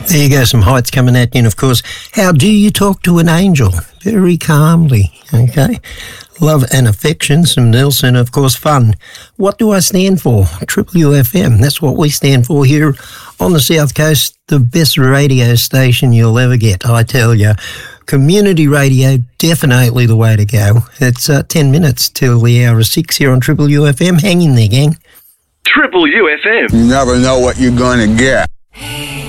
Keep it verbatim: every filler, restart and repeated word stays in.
There you go, some heights coming at you. And, of course, how do you talk to an angel? Very calmly, okay? Love and affection, some Nelson, of course, fun. What do I stand for? Triple U F M. That's what we stand for here on the South Coast. The best radio station you'll ever get, I tell you. Community radio, definitely the way to go. It's uh, ten minutes till the hour of six here on Triple U F M. Hang in there, gang. Triple U F M. You never know what you're going to get.